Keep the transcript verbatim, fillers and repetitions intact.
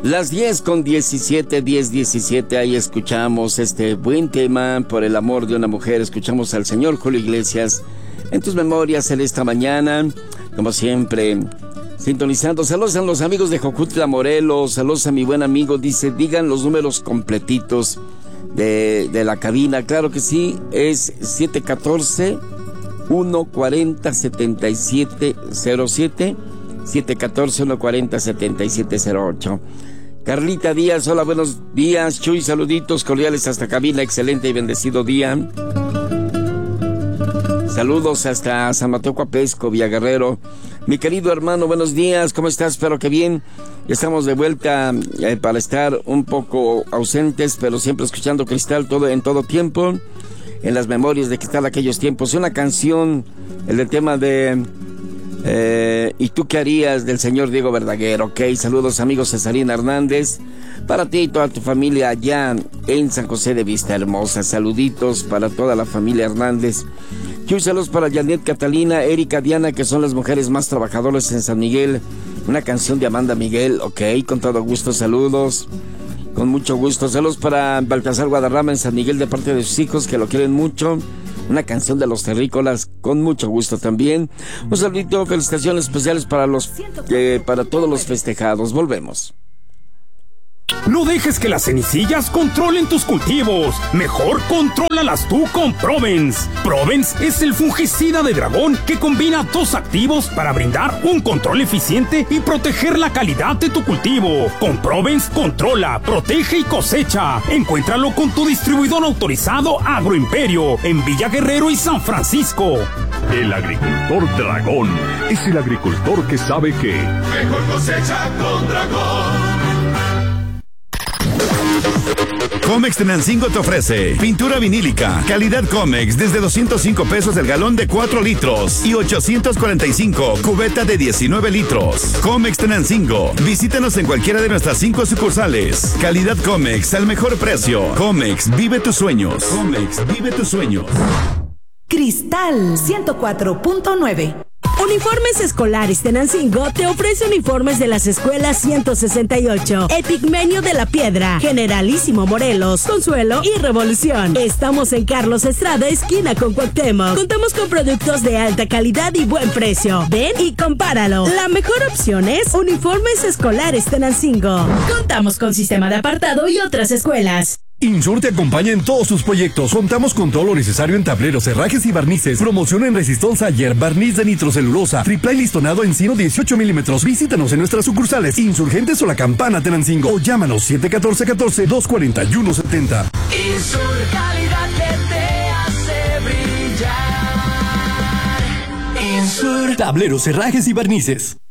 Las diez con diecisiete, diez diecisiete, ahí escuchamos este buen tema, Por el amor de una mujer. Escuchamos al señor Julio Iglesias en tus memorias en esta mañana, como siempre, sintonizando. Saludos a los amigos de Jojutla, Morelos. Saludos a mi buen amigo. Dice, digan los números completitos de, de la cabina. Claro que sí, es siete uno cuatro, uno cuatro cero, siete siete cero siete, siete uno cuatro, uno cuatro cero, siete siete cero ocho. Carlita Díaz, hola, buenos días. Chuy, saluditos cordiales hasta cabina. Excelente y bendecido día. Saludos hasta San Mateo Coapesco, Villaguerrero. Mi querido hermano, buenos días, ¿cómo estás? Espero que bien. Ya estamos de vuelta eh, para estar un poco ausentes, pero siempre escuchando Cristal todo en todo tiempo. En las memorias de Cristal aquellos tiempos. Una canción, el del tema de... Eh, ¿y tú qué harías? Del señor Diego Verdaguer. Ok, saludos amigos. Cesarina Hernández, para ti y toda tu familia allá en San José de Vista Hermosa. Saluditos para toda la familia Hernández. Y saludos para Janet, Catalina, Erika, Diana, que son las mujeres más trabajadoras en San Miguel. Una canción de Amanda Miguel. Ok, con todo gusto, saludos. Con mucho gusto. Saludos para Baltasar Guadarrama en San Miguel, de parte de sus hijos que lo quieren mucho. Una canción de los terrícolas, con mucho gusto también. Un saludito, felicitaciones especiales para los eh, para todos los festejados. Volvemos. No dejes que las cenicillas controlen tus cultivos. Mejor contrólalas tú con Provence. Provence es el fungicida de dragón que combina dos activos para brindar un control eficiente y proteger la calidad de tu cultivo. Con Provence controla, protege y cosecha. Encuéntralo con tu distribuidor autorizado Agroimperio en Villa Guerrero y San Francisco. El agricultor dragón es el agricultor que sabe que mejor cosecha con dragón. Comex Tenancingo te ofrece pintura vinílica, calidad Comex, desde doscientos cinco pesos el galón de cuatro litros y ochocientos cuarenta y cinco cubeta de diecinueve litros. Comex Tenancingo, visítanos en cualquiera de nuestras cinco sucursales. Calidad Comex al mejor precio. Comex, vive tus sueños. Comex, vive tus sueños. Cristal ciento cuatro punto nueve. Uniformes Escolares Tenancingo te ofrece uniformes de las escuelas ciento sesenta y ocho, Epigmenio de la Piedra, Generalísimo Morelos, Consuelo y Revolución. Estamos en Carlos Estrada, esquina con Cuauhtémoc. Contamos con productos de alta calidad y buen precio. Ven y compáralo. La mejor opción es Uniformes Escolares Tenancingo. Contamos con sistema de apartado y otras escuelas. Insur te acompaña en todos sus proyectos. Contamos con todo lo necesario en tableros, herrajes y barnices. Promoción en Resistol Sayer, barniz de nitrocelulosa, triple listonado en ciento dieciocho milímetros. Visítanos en nuestras sucursales Insurgentes o La Campana Tenancingo o llámanos siete uno cuatro uno cuatro, dos cuatro uno siete cero. Insur, calidad que te hace brillar. Insur. Tableros, herrajes y barnices.